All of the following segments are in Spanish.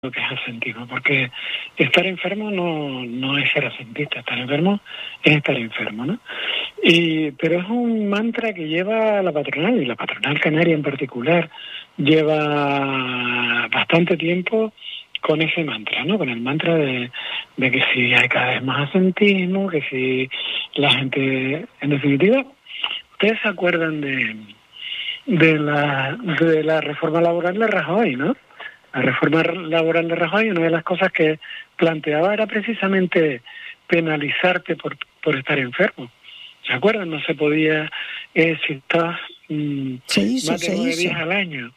lo que es absentismo, porque estar enfermo no es ser absentista, estar enfermo es estar enfermo, ¿no? Pero es un mantra que lleva la patronal, y la patronal canaria en particular lleva bastante tiempo con ese mantra, ¿no? Con el mantra de que si hay cada vez más absentismo, que si la gente, en definitiva, ustedes se acuerdan de la reforma laboral de Rajoy, ¿no? La reforma laboral de Rajoy, una de las cosas que planteaba era precisamente penalizarte por estar enfermo. ¿Se acuerdan? No se podía, si estabas más de 9 días al año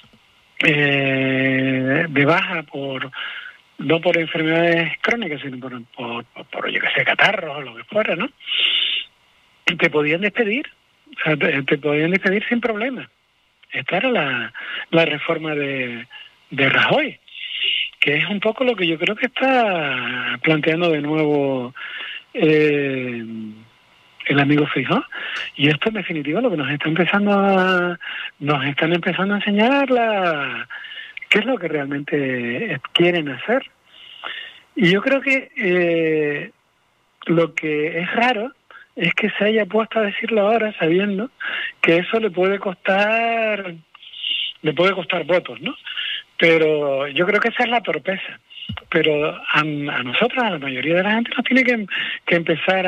de baja no por enfermedades crónicas, sino por yo que sé, catarros o lo que fuera, ¿no? Te podían despedir, o sea, te podían despedir sin problema. Esta era la reforma de Rajoy, que es un poco lo que yo creo que está planteando de nuevo el amigo Feijóo, y esto en definitiva lo que nos están empezando a enseñar qué es lo que realmente quieren hacer. Y yo creo que lo que es raro es que se haya puesto a decirlo ahora sabiendo que eso le puede costar votos, ¿no? Pero yo creo que esa es la torpeza. Pero a nosotros, a la mayoría de la gente, nos tiene que empezar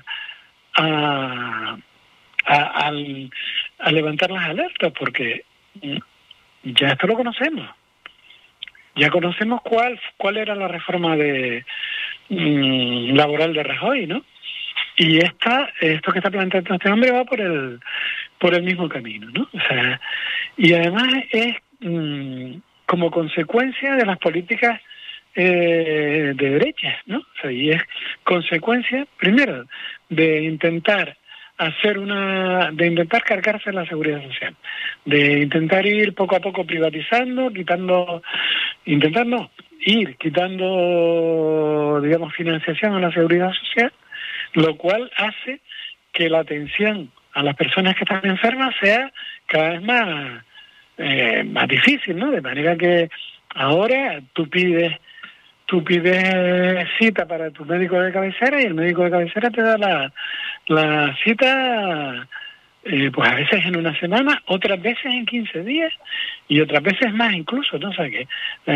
a levantar las alertas, porque ya esto lo conocemos. Ya conocemos cuál era la reforma laboral de Rajoy, ¿no? Y esto que está planteando este hombre va por el mismo camino, ¿no? O sea, y además es como consecuencia de las políticas de derecha, ¿no? O sea, y es consecuencia, primero, de intentar cargarse la seguridad social, de intentar ir poco a poco privatizando, quitando, digamos, financiación a la seguridad social, lo cual hace que la atención a las personas que están enfermas sea cada vez más difícil, ¿no? De manera que ahora tú pides cita para tu médico de cabecera y el médico de cabecera te da la cita pues a veces en una semana, otras veces en 15 días y otras veces más incluso, ¿no? O sea que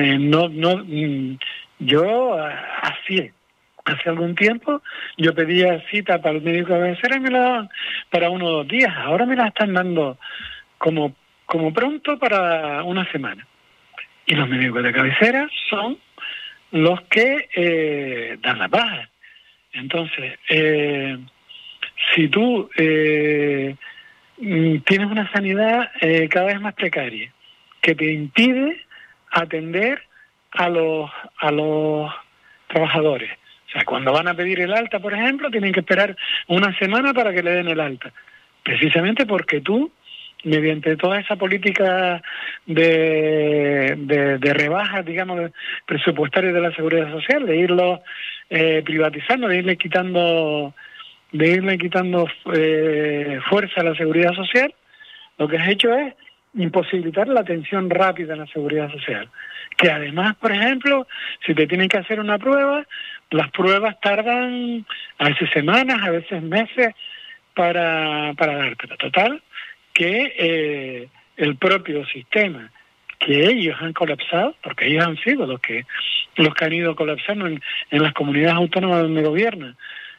yo hace algún tiempo yo pedía cita para el médico de cabecera y me la daban para 1 o 2 días. Ahora me la están dando como pronto para una semana. Y los médicos de cabecera son los que dan la baja. Entonces, si tú tienes una sanidad cada vez más precaria, que te impide atender a los trabajadores. O sea, cuando van a pedir el alta, por ejemplo, tienen que esperar una semana para que le den el alta. Precisamente porque tú, mediante toda esa política de rebajas, digamos, presupuestarias de la seguridad social, de irlo privatizando, de irle quitando fuerza a la seguridad social, lo que has hecho es imposibilitar la atención rápida en la seguridad social. Que además, por ejemplo, si te tienen que hacer una prueba, las pruebas tardan a veces semanas, a veces meses para dártela. Total, que el propio sistema que ellos han colapsado, porque ellos han sido los que han ido colapsando en las comunidades autónomas donde gobiernan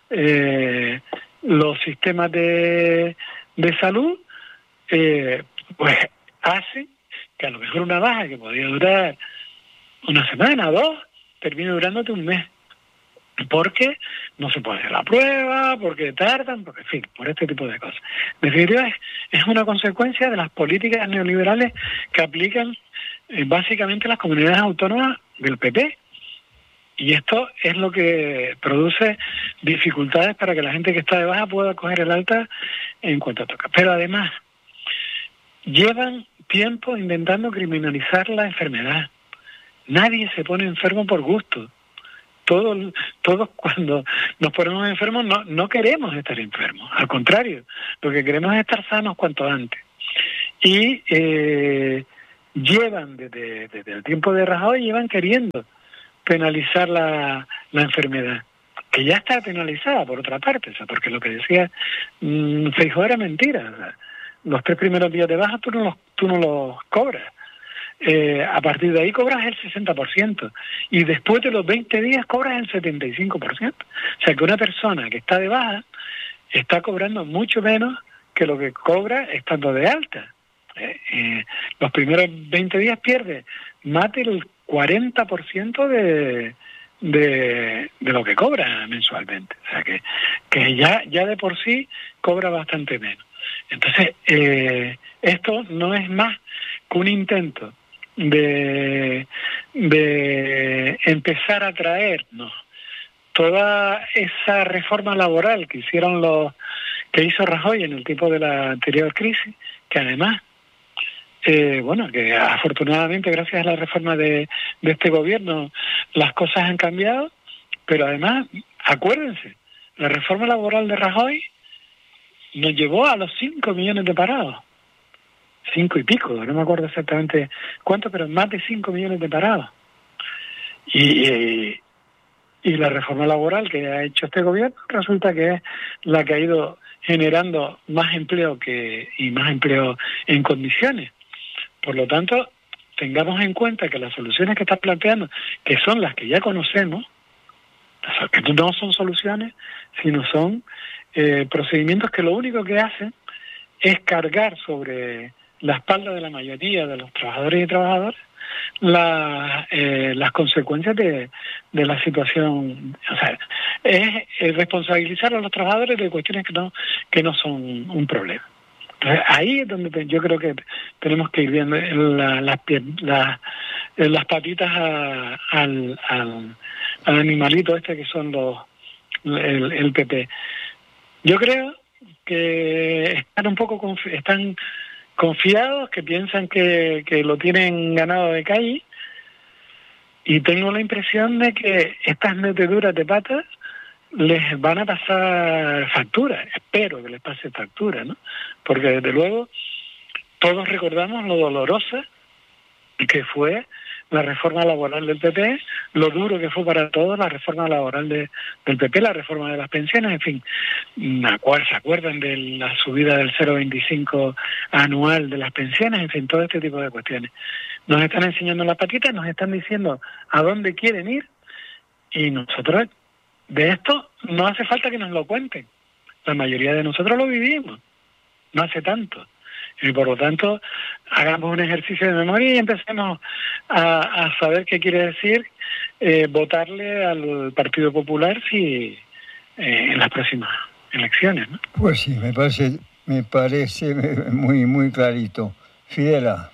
los sistemas de salud, pues hace que a lo mejor una baja que podría durar una semana o 2 termine durándote un mes, porque no se puede hacer la prueba, porque tardan, porque en fin, por este tipo de cosas. En definitiva, es una consecuencia de las políticas neoliberales que aplican básicamente las comunidades autónomas del PP. Y esto es lo que produce dificultades para que la gente que está de baja pueda coger el alta en cuanto toca. Pero además, llevan tiempo intentando criminalizar la enfermedad. Nadie se pone enfermo por gusto. Todos cuando nos ponemos enfermos no queremos estar enfermos. Al contrario, lo que queremos es estar sanos cuanto antes. Y llevan desde el tiempo de Rajoy, llevan queriendo penalizar la enfermedad, que ya está penalizada por otra parte, o sea, porque lo que decía Feijóo era mentira. O sea, los 3 primeros días de baja tú no los cobras. A partir de ahí cobras el 60% y después de los 20 días cobras el 75%. O sea que una persona que está de baja está cobrando mucho menos que lo que cobra estando de alta. Los primeros 20 días pierde más del 40% de lo que cobra mensualmente. O sea que ya de por sí cobra bastante menos. Entonces, esto no es más que un intento de empezar a traernos toda esa reforma laboral que hizo Rajoy en el tiempo de la anterior crisis, que además, que afortunadamente gracias a la reforma de este gobierno las cosas han cambiado, pero además, acuérdense, la reforma laboral de Rajoy nos llevó a los 5 millones de parados. 5 y pico, no me acuerdo exactamente cuánto, pero más de 5 millones de parados. Y la reforma laboral que ha hecho este gobierno resulta que es la que ha ido generando más empleo y más empleo en condiciones. Por lo tanto, tengamos en cuenta que las soluciones que está planteando, que son las que ya conocemos, que no son soluciones, sino son procedimientos que lo único que hacen es cargar sobre la espalda de la mayoría de los trabajadores y trabajadoras las consecuencias de la situación. O sea, es responsabilizar a los trabajadores de cuestiones que no son un problema. Entonces, ahí es donde yo creo que tenemos que ir viendo las patitas al animalito este que son el PP. Yo creo que están confiados, que piensan que lo tienen ganado de calle, y tengo la impresión de que estas meteduras de patas les van a pasar factura. Espero que les pase factura, ¿no? Porque desde luego todos recordamos lo dolorosa que fue la reforma laboral del PP, lo duro que fue para todos la reforma laboral del PP, la reforma de las pensiones, en fin, ¿se acuerdan de la subida del 0,25 anual de las pensiones? En fin, todo este tipo de cuestiones. Nos están enseñando las patitas, nos están diciendo a dónde quieren ir, y nosotros de esto no hace falta que nos lo cuenten. La mayoría de nosotros lo vivimos, no hace tanto. Y por lo tanto, hagamos un ejercicio de memoria y empecemos a saber qué quiere decir votarle al Partido Popular en las próximas elecciones, ¿no? Pues sí, me parece muy, muy clarito. Fidela.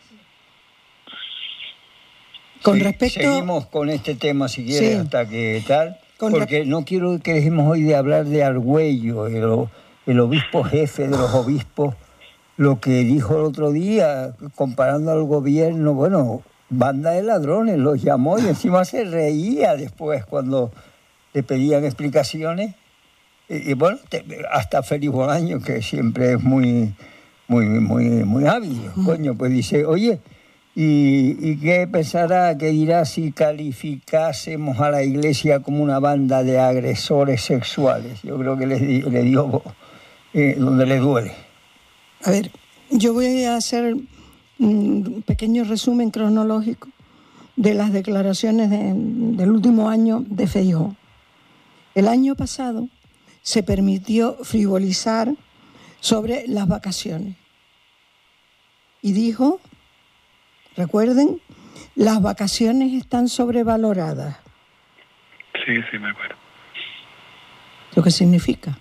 Con respecto... Seguimos con este tema, si quieres, hasta que tal, porque no quiero que dejemos hoy de hablar de Argüello, el obispo jefe de los obispos. Lo que dijo el otro día, comparando al gobierno, bueno, banda de ladrones, los llamó y encima se reía después cuando le pedían explicaciones. Y bueno, hasta Félix Bolaño, que siempre es muy, muy, muy, muy hábil, coño, pues dice, oye, ¿y qué pensará, qué dirá si calificásemos a la Iglesia como una banda de agresores sexuales? Yo creo que le dio donde le duele. A ver, yo voy a hacer un pequeño resumen cronológico de las declaraciones del último año de Feijóo. El año pasado se permitió frivolizar sobre las vacaciones y dijo, recuerden, las vacaciones están sobrevaloradas. Sí, me acuerdo. ¿Lo que significa?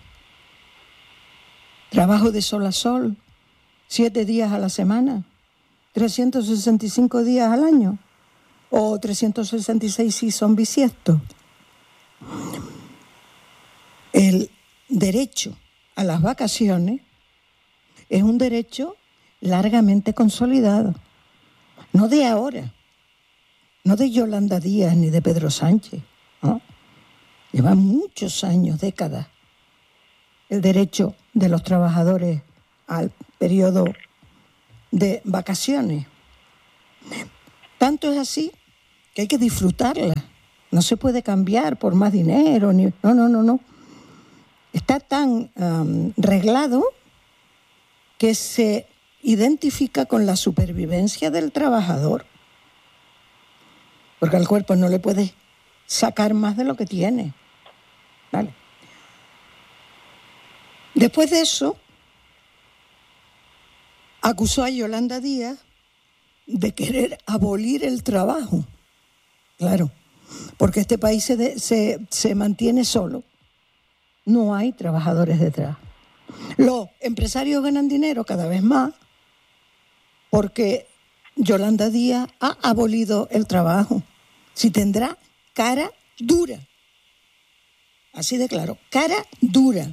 Trabajo de sol a sol, 7 días a la semana, 365 días al año, o 366 si son bisiestos. El derecho a las vacaciones es un derecho largamente consolidado, no de ahora, no de Yolanda Díaz ni de Pedro Sánchez, ¿no? Lleva muchos años, décadas, el derecho de los trabajadores al periodo de vacaciones. Tanto es así que hay que disfrutarla. No se puede cambiar por más dinero. No. Está tan reglado que se identifica con la supervivencia del trabajador. Porque al cuerpo no le puedes sacar más de lo que tiene. ¿Vale? Después de eso, acusó a Yolanda Díaz de querer abolir el trabajo. Claro, porque este país se mantiene solo. No hay trabajadores detrás. Los empresarios ganan dinero cada vez más porque Yolanda Díaz ha abolido el trabajo. Si tendrá cara dura. Así de claro, cara dura.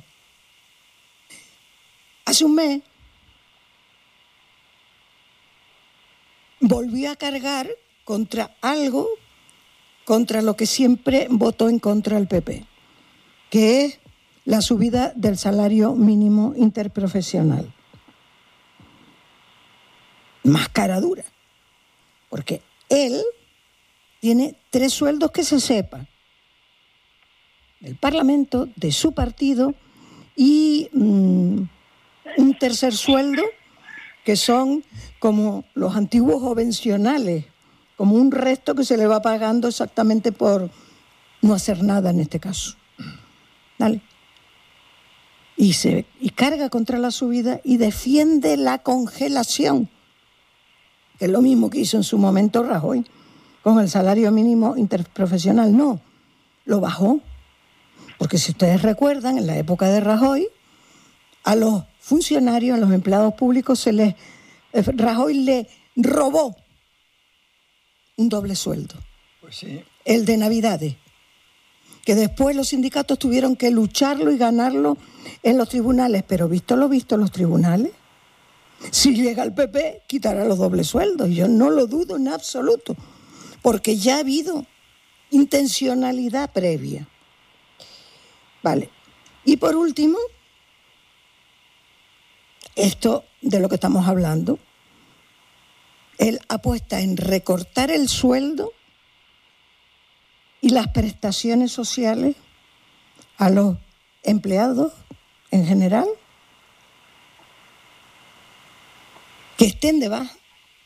Hace un mes volvió a cargar contra algo, contra lo que siempre votó en contra el PP, que es la subida del salario mínimo interprofesional. Más cara dura, porque él tiene 3 sueldos que se sepa, del Parlamento, de su partido y un tercer sueldo que son como los antiguos ovencionales, como un resto que se le va pagando exactamente por no hacer nada en este caso. ¿Vale? Y carga contra la subida y defiende la congelación, que es lo mismo que hizo en su momento Rajoy con el salario mínimo interprofesional. No, lo bajó. Porque si ustedes recuerdan, en la época de Rajoy, a los funcionarios, a los empleados públicos, Rajoy le robó un doble sueldo. Pues sí. El de Navidades, que después los sindicatos tuvieron que lucharlo y ganarlo en los tribunales. Pero visto lo visto, los tribunales, si llega el PP, quitará los dobles sueldos. Yo no lo dudo en absoluto, porque ya ha habido intencionalidad previa. Vale. Y por último, esto de lo que estamos hablando, él apuesta en recortar el sueldo y las prestaciones sociales a los empleados en general que estén de baja,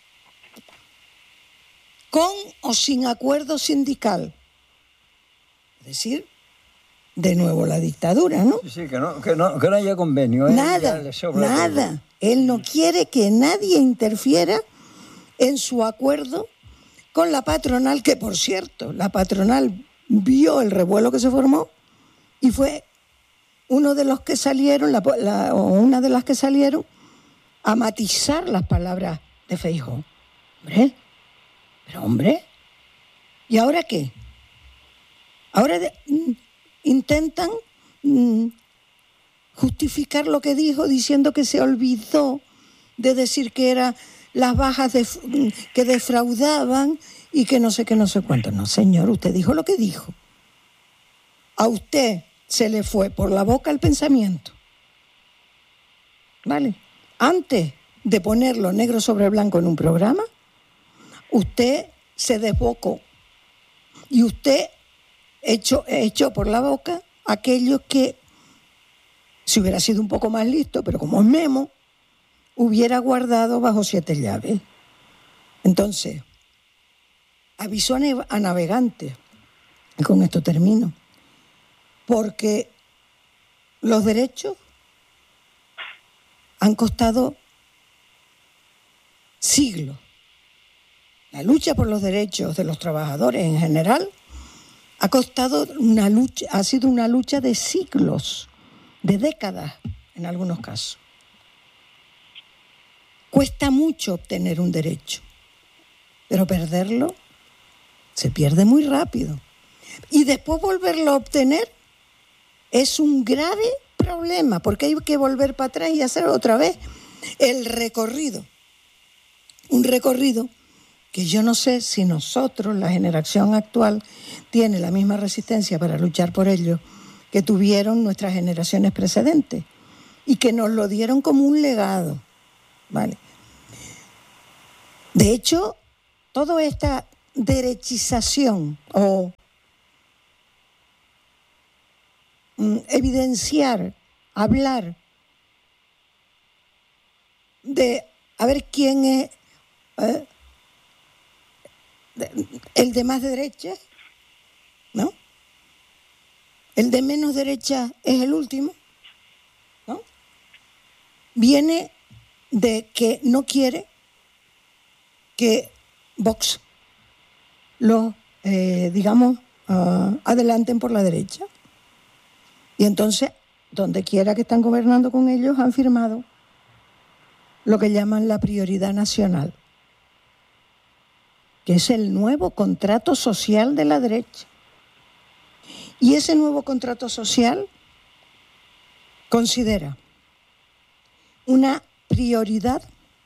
con o sin acuerdo sindical. Es decir, de nuevo la dictadura, ¿no? Sí, que no haya convenio. Nada. Él no quiere que nadie interfiera en su acuerdo con la patronal, que por cierto, la patronal vio el revuelo que se formó y fue uno de los que salieron, o una de las que salieron, a matizar las palabras de Feijóo. Hombre, ¿y ahora qué? Ahora intentan justificar lo que dijo diciendo que se olvidó de decir que eran las bajas que defraudaban y que no sé qué, no sé cuánto. No, señor, usted dijo lo que dijo. A usted se le fue por la boca el pensamiento. ¿Vale? Antes de ponerlo negro sobre blanco en un programa, usted se desbocó y usted echó por la boca aquellos que, si hubiera sido un poco más listo, pero como es Memo, hubiera guardado bajo 7 llaves. Entonces, avisó a navegantes, y con esto termino, porque los derechos han costado siglos. La lucha por los derechos de los trabajadores en general ha sido una lucha de siglos, de décadas en algunos casos. Cuesta mucho obtener un derecho, pero perderlo se pierde muy rápido. Y después volverlo a obtener es un grave problema, porque hay que volver para atrás y hacer otra vez el recorrido. Un recorrido que yo no sé si nosotros, la generación actual, tiene la misma resistencia para luchar por ello que tuvieron nuestras generaciones precedentes y que nos lo dieron como un legado, ¿vale? De hecho, toda esta derechización o evidenciar, hablar de a ver quién es el de más derecha, ¿no? El de menos derecha es el último, ¿no? Viene de que no quiere que Vox lo, adelanten por la derecha. Y entonces, donde quiera que están gobernando con ellos, han firmado lo que llaman la prioridad nacional, que es el nuevo contrato social de la derecha. Y ese nuevo contrato social considera una prioridad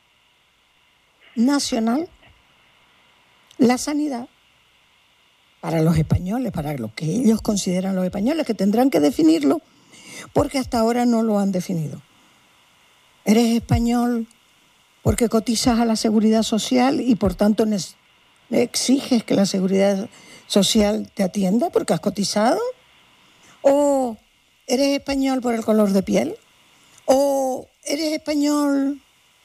nacional la sanidad para los españoles, para lo que ellos consideran los españoles, que tendrán que definirlo porque hasta ahora no lo han definido. Eres español porque cotizas a la Seguridad Social y por tanto exiges que la Seguridad Social te atienda porque has cotizado, o eres español por el color de piel, o eres español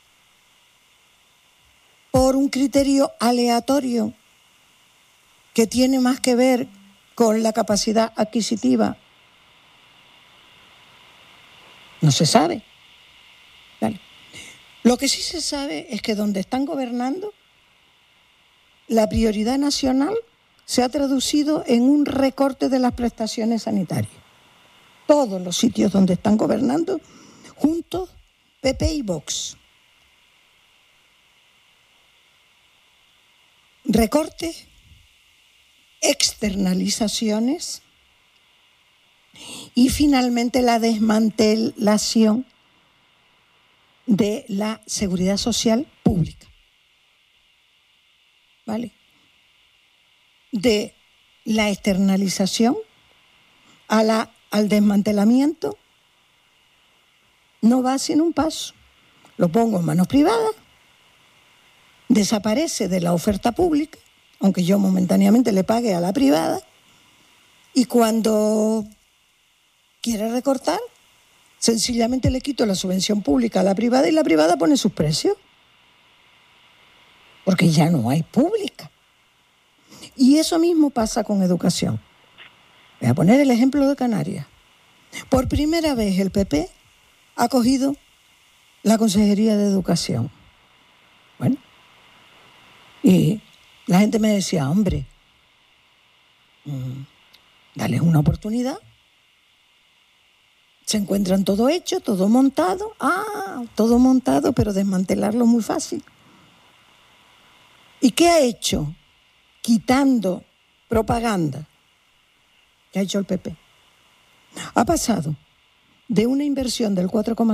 por un criterio aleatorio que tiene más que ver con la capacidad adquisitiva. No se sabe. Vale. Lo que sí se sabe es que donde están gobernando, la prioridad nacional se ha traducido en un recorte de las prestaciones sanitarias. Todos los sitios donde están gobernando, juntos, PP y Vox. Recortes, externalizaciones y finalmente la desmantelación de la seguridad social pública. ¿Vale? De la externalización al desmantelamiento no va sin un paso. Lo pongo en manos privadas, desaparece de la oferta pública, aunque yo momentáneamente le pague a la privada, y cuando quiere recortar, sencillamente le quito la subvención pública a la privada y la privada pone sus precios, porque ya no hay pública. Y eso mismo pasa con educación. Voy a poner el ejemplo de Canarias. Por primera vez el PP ha cogido la Consejería de Educación. Bueno, y la gente me decía, hombre, dales una oportunidad. Se encuentran todo hecho, todo montado. Todo montado, pero desmantelarlo es muy fácil. ¿Y qué ha hecho? Quitando propaganda. ¿Qué ha hecho el PP? Ha pasado de una inversión del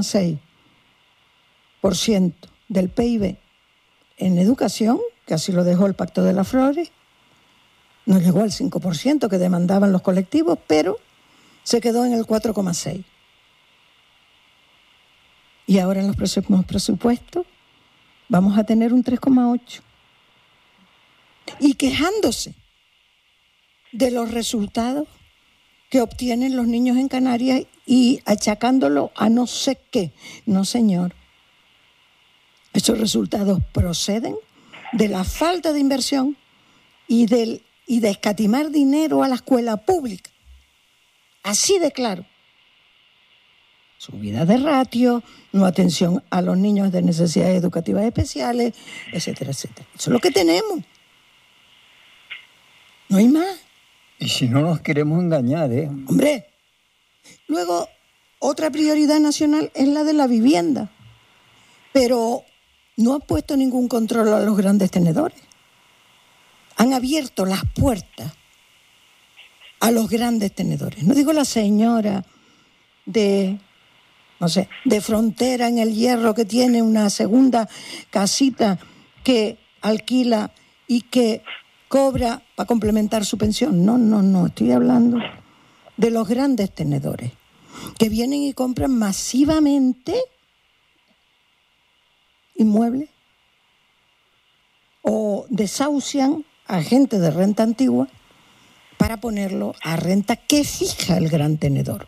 4,6% del PIB en educación, que así lo dejó el Pacto de las Flores, no llegó al 5% que demandaban los colectivos, pero se quedó en el 4,6%. Y ahora en los próximos presupuestos vamos a tener un 3,8%. Y quejándose de los resultados que obtienen los niños en Canarias y achacándolo a no sé qué. No, señor. Esos resultados proceden de la falta de inversión y de escatimar dinero a la escuela pública. Así de claro. Subida de ratio, no atención a los niños de necesidades educativas especiales, etcétera, etcétera. Eso es lo que tenemos. No hay más. Y si no nos queremos engañar, ¿eh? Hombre, luego otra prioridad nacional es la de la vivienda. Pero no han puesto ningún control a los grandes tenedores. Han abierto las puertas a los grandes tenedores. No digo la señora de Frontera en el Hierro que tiene una segunda casita que alquila y que cobra para complementar su pensión. No, estoy hablando de los grandes tenedores que vienen y compran masivamente inmuebles o desahucian a gente de renta antigua para ponerlo a renta que fija el gran tenedor.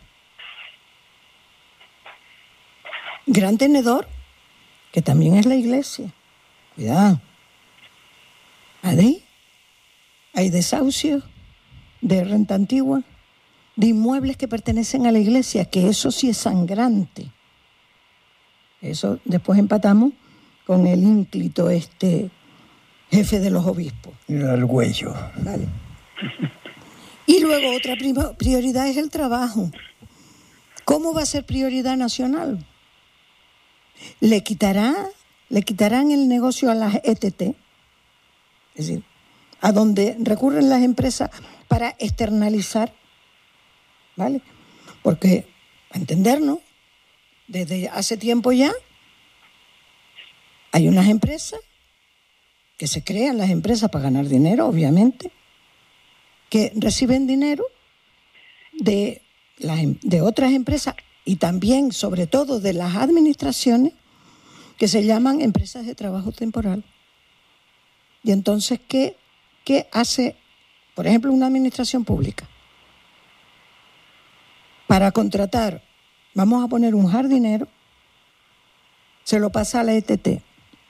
Gran tenedor, que también es la Iglesia. Cuidado. Ahí hay desahucios de renta antigua, de inmuebles que pertenecen a la Iglesia, que eso sí es sangrante. Eso después empatamos con el ínclito jefe de los obispos. El Argüello. Vale. Y luego otra prioridad es el trabajo. ¿Cómo va a ser prioridad nacional? Le quitarán el negocio a las ETT, es decir, a donde recurren las empresas para externalizar, ¿vale? Porque, para entendernos, desde hace tiempo ya hay unas empresas que se crean las empresas para ganar dinero, obviamente, que reciben dinero de otras empresas y también, sobre todo, de las administraciones que se llaman empresas de trabajo temporal. Y entonces, ¿qué hace, por ejemplo, una administración pública? Para contratar, vamos a poner un jardinero, se lo pasa a la ETT.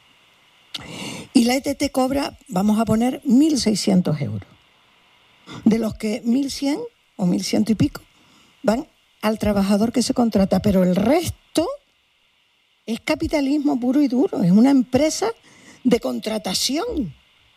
Y la ETT cobra, vamos a poner, 1.600 euros. De los que 1.100 o 1.100 y pico van al trabajador que se contrata, pero el resto es capitalismo puro y duro, es una empresa de contratación.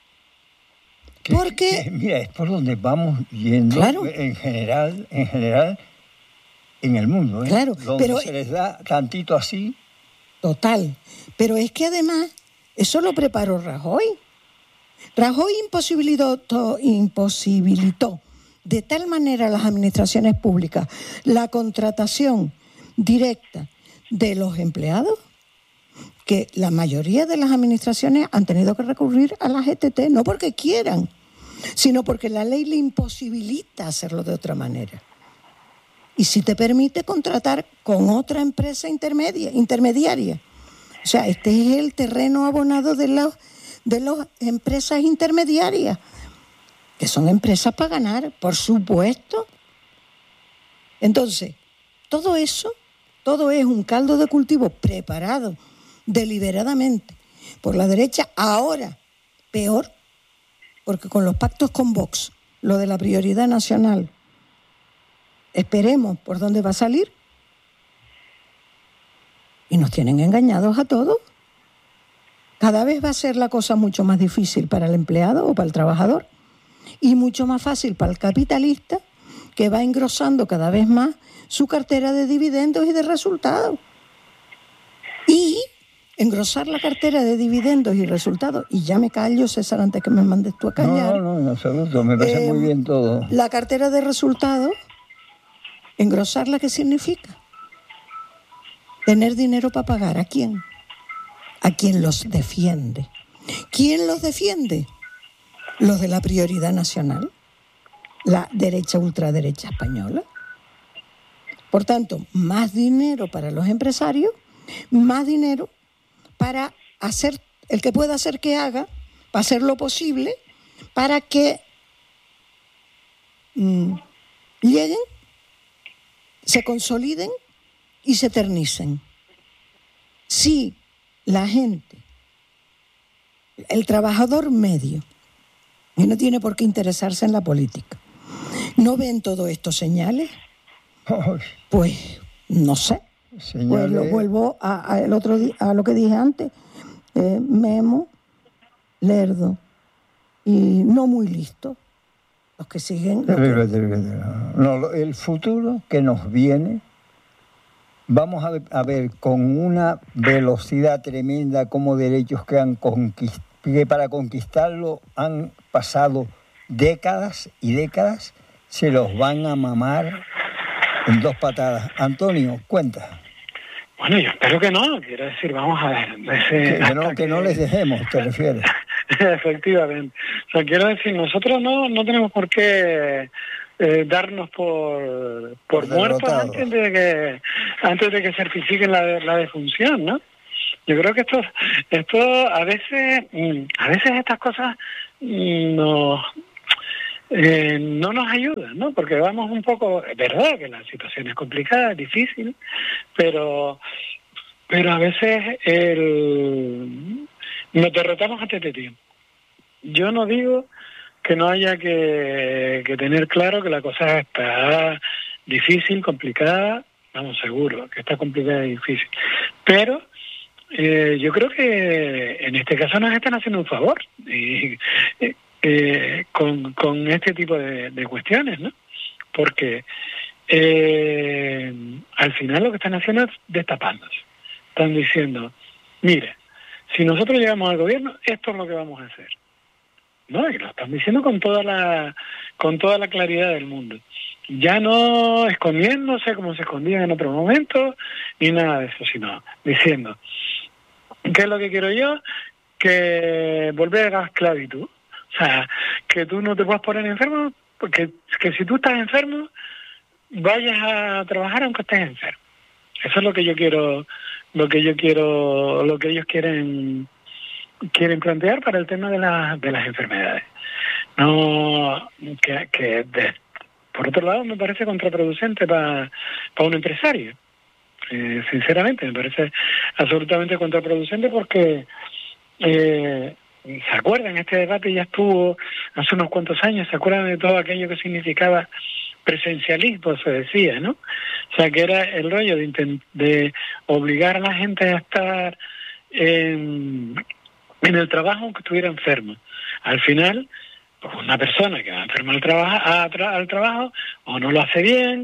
Porque mira, es por donde vamos yendo, claro, en general en el mundo, claro, donde pero se les da tantito así. Total, pero es que además eso lo preparó Rajoy. Rajoy imposibilitó de tal manera a las administraciones públicas la contratación directa de los empleados que la mayoría de las administraciones han tenido que recurrir a las ETT, no porque quieran, sino porque la ley le imposibilita hacerlo de otra manera. Y si te permite contratar con otra empresa intermediaria. O sea, este es el terreno abonado de las empresas intermediarias, que son empresas para ganar, por supuesto. Entonces, todo eso, todo es un caldo de cultivo preparado deliberadamente por la derecha, ahora peor, porque con los pactos con Vox, lo de la prioridad nacional, esperemos por dónde va a salir, y nos tienen engañados a todos. Cada vez va a ser la cosa mucho más difícil para el empleado o para el trabajador y mucho más fácil para el capitalista, que va engrosando cada vez más su cartera de dividendos y de resultados. Y engrosar la cartera de dividendos y resultados, y ya me callo, César, antes que me mandes tú a callar. No, en absoluto, me parece muy bien todo. La cartera de resultados, engrosarla, ¿qué significa? Tener dinero para pagar. ¿A quién? A quien los defiende. ¿Quién los defiende? Los de la prioridad nacional, la derecha, ultraderecha española. Por tanto, más dinero para los empresarios, más dinero para hacer, el que pueda hacer que haga, para hacer lo posible, para que lleguen, se consoliden y se eternicen. Si la gente, el trabajador medio, y no tiene por qué interesarse en la política, no ven todo esto señales, pues no sé. Pues lo vuelvo el otro día, a lo que dije antes, Memo, lerdo y no muy listo, los que siguen. No, el futuro que nos viene, vamos a ver con una velocidad tremenda como derechos que para conquistarlo han pasado décadas y décadas, se los van a mamar en dos patadas. Antonio, cuenta. Bueno, yo espero que no, quiero decir, vamos a ver. Que no les dejemos, te refieres. Efectivamente. O sea, quiero decir, nosotros no tenemos por qué darnos por muertos antes de que certifiquen la defunción, ¿no? Yo creo que esto a veces estas cosas no nos ayudan, ¿no? Porque vamos un poco, es verdad que la situación es complicada, es difícil, pero a veces nos derrotamos ante este tiempo. Yo no digo que no haya que tener claro que la cosa está difícil, complicada, vamos, seguro que está complicada y difícil, pero yo creo que en este caso nos están haciendo un favor con este tipo de cuestiones, ¿no? Porque al final lo que están haciendo es destapándose. Están diciendo, mire, si nosotros llegamos al gobierno, esto es lo que vamos a hacer. ¿No? Y lo están diciendo con toda la claridad del mundo. Ya no escondiéndose como se escondían en otros momentos, ni nada de eso, sino diciendo, ¿qué es lo que quiero yo? Que volver a la esclavitud. O sea, que tú no te puedas poner enfermo, porque que si tú estás enfermo, vayas a trabajar aunque estés enfermo. Eso es lo que ellos quieren plantear para el tema de las enfermedades. No, por otro lado me parece contraproducente para un empresario. Sinceramente, me parece absolutamente contraproducente porque ¿se acuerdan? Este debate ya estuvo hace unos cuantos años. ¿Se acuerdan de todo aquello que significaba presencialismo? Se decía, ¿no? O sea, que era el rollo de obligar a la gente a estar en el trabajo aunque estuviera enfermo. Al final, pues una persona que va enferma al trabajo o no lo hace bien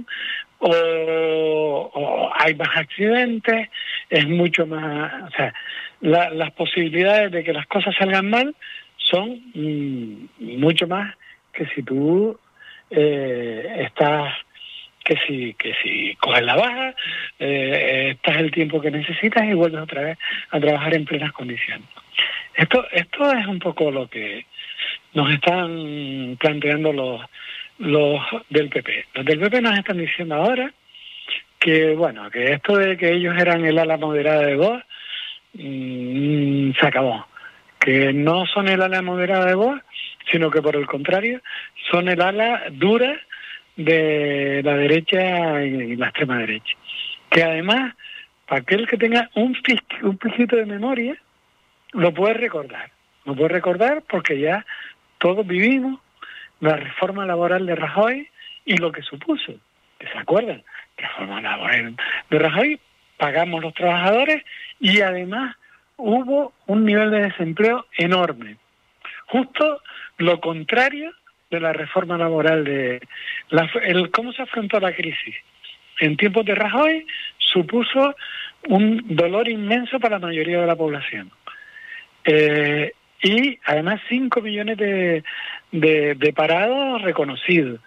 o hay más accidentes, es mucho más... O sea, las posibilidades de que las cosas salgan mal son mucho más que si tú estás... Que si coges la baja, estás el tiempo que necesitas y vuelves otra vez a trabajar en plenas condiciones. Esto es un poco lo que nos están planteando los del PP. Los del PP nos están diciendo ahora que, bueno, que esto de que ellos eran el ala moderada de Vox se acabó. Que no son el ala moderada de Vox, sino que por el contrario son el ala dura de la derecha y la extrema derecha. Que además, para aquel que tenga un poquito de memoria, lo puede recordar. Lo puede recordar porque ya todos vivimos la reforma laboral de Rajoy y lo que supuso. ¿Se acuerdan? Reforma laboral de Rajoy, pagamos los trabajadores y además hubo un nivel de desempleo enorme. Justo lo contrario de la reforma laboral cómo se afrontó la crisis. En tiempos de Rajoy supuso un dolor inmenso para la mayoría de la población. Y además 5 millones de parados reconocidos.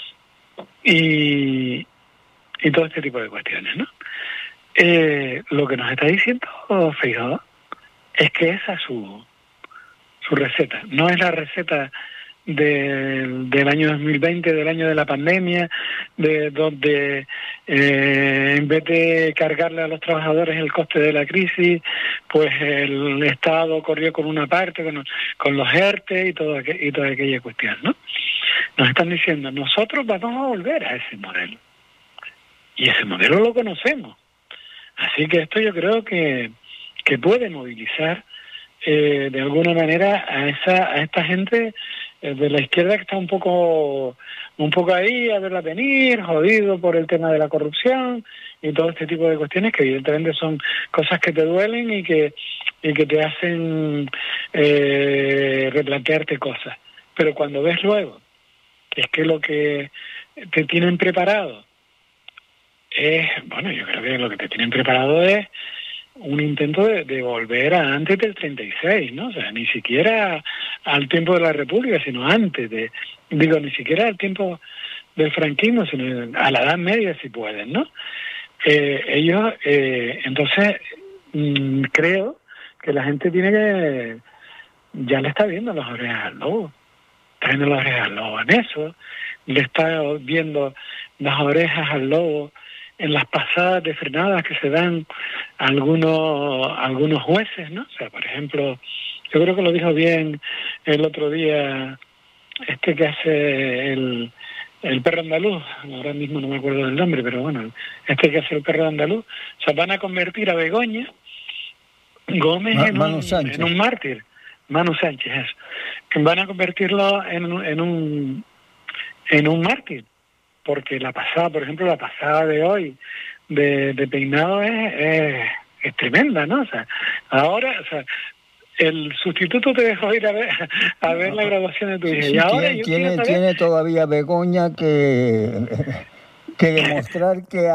Y todo este tipo de cuestiones, ¿no? Lo que nos está diciendo Feijóo es que esa es su receta. No es la receta del año 2020, del año de la pandemia, donde en vez de cargarle a los trabajadores el coste de la crisis, pues el Estado corrió con una parte, con los ERTE y toda aquella cuestión, ¿no? Nos están diciendo, nosotros vamos a volver a ese modelo. Y ese modelo lo conocemos. Así que esto yo creo que puede movilizar de alguna manera a esta gente de la izquierda que está un poco ahí a verla venir, jodido por el tema de la corrupción y todo este tipo de cuestiones que evidentemente son cosas que te duelen y que te hacen replantearte cosas. Pero cuando ves luego que es que lo que te tienen preparado yo creo que lo que te tienen preparado es un intento de volver a antes del 36, ¿no? O sea, ni siquiera al tiempo de la República, sino antes ni siquiera al tiempo del franquismo, sino a la Edad Media si pueden, ¿no? Ellos, entonces, creo que la gente ya le está viendo las orejas al lobo, está viendo las orejas al lobo en eso, le está viendo las orejas al lobo en las pasadas de frenadas que se dan algunos jueces, ¿no? O sea, por ejemplo, yo creo que lo dijo bien el otro día que hace el perro andaluz, ahora mismo no me acuerdo del nombre, pero bueno, que hace el perro andaluz, o sea, van a convertir a Begoña Gómez en un mártir, Manu Sánchez, eso, que van a convertirlo en un mártir, porque la pasada, por ejemplo, la pasada de hoy de Peinado es tremenda, ¿no? O sea, ahora, o sea, el sustituto te dejó ir a ver la graduación de tu hija. Sí, y ahora tiene todavía Begoña que demostrar que